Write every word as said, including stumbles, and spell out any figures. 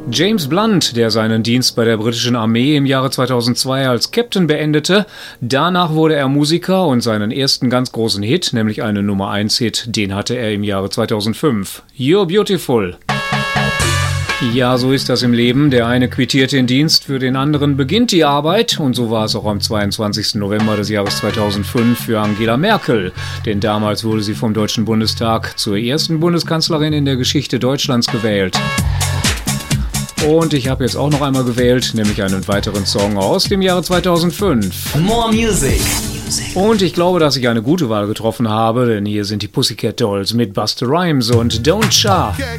James Blunt, der seinen Dienst bei der britischen Armee im Jahre zweitausendzwei als Captain beendete. Danach wurde er Musiker und seinen ersten ganz großen Hit, nämlich einen Nummer eins Hit, den hatte er im Jahre zweitausendfünf. You're Beautiful. Ja, so ist das im Leben. Der eine quittiert den Dienst, für den anderen beginnt die Arbeit. Und so war es auch am zweiundzwanzigsten November des Jahres zweitausendfünf für Angela Merkel. Denn damals wurde sie vom Deutschen Bundestag zur ersten Bundeskanzlerin in der Geschichte Deutschlands gewählt. Und ich habe jetzt auch noch einmal gewählt, nämlich einen weiteren Song aus dem Jahre zweitausendfünf. More Music. Und ich glaube, dass ich eine gute Wahl getroffen habe, denn hier sind die Pussycat Dolls mit Busta Rhymes und Don't Cha.